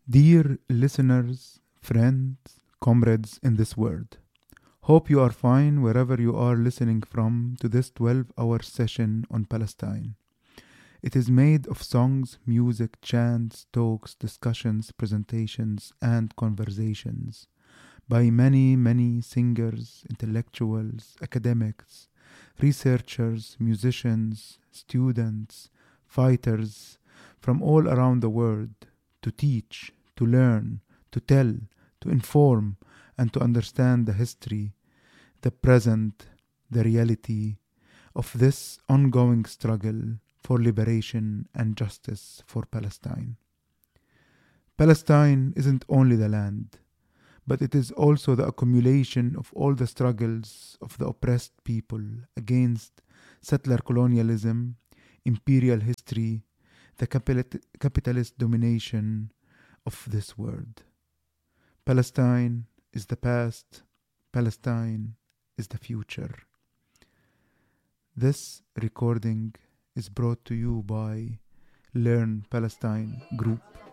Dear listeners, friends, comrades in this world, hope you are fine wherever you are listening from to this 12-hour session on Palestine. It is made of songs, music, chants, talks, discussions, presentations, and conversations by many, many singers, intellectuals, academics, researchers, musicians, students, fighters from all around the world to teach, to learn, to tell, to inform, and to understand the history, the present, the reality of this ongoing struggle for liberation and justice for Palestine. Palestine isn't only the land, but it is also the accumulation of all the struggles of the oppressed people against settler colonialism, imperial history, the capitalist domination of this world. Palestine is the past, Palestine is the future. This recording is brought to you by Learn Palestine Group.